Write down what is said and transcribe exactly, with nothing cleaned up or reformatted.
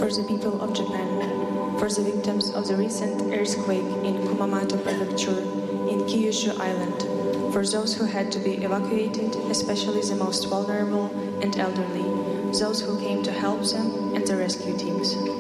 for the people of Japan, for the victims of the recent earthquake in Kumamoto Prefecture in Kyushu Island, for those who had to be evacuated, especially the most vulnerable and elderly, those who came to help them, and the rescue teams.